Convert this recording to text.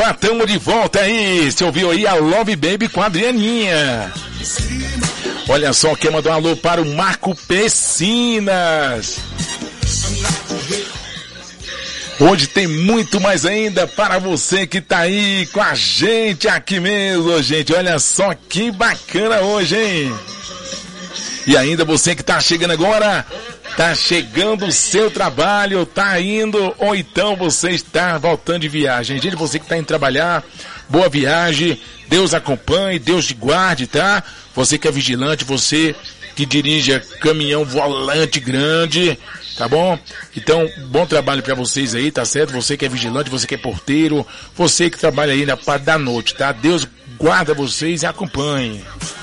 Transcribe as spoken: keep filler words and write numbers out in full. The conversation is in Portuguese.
Opa, tamo de volta aí. Você ouviu aí a Love Baby com a Adrianinha. Olha só, quer mandar um alô para o Marco Pecinas. Hoje tem muito mais ainda para você que tá aí com a gente aqui mesmo, gente. Olha só que bacana hoje, hein? E ainda você que tá chegando agora, tá chegando o seu trabalho, tá indo, ou então você está voltando de viagem. Gente, você que tá indo trabalhar, boa viagem, Deus acompanhe, Deus te guarde, tá? Você que é vigilante, você que dirige caminhão volante grande, tá bom? Então, bom trabalho pra vocês aí, tá certo? Você que é vigilante, você que é porteiro, você que trabalha aí na parte da noite, tá? Deus guarda vocês e acompanhe.